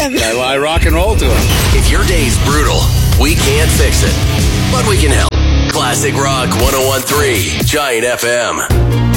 I rock and roll to it. If your day's brutal, we can't fix it, but we can help. Classic Rock 101.3 Giant FM.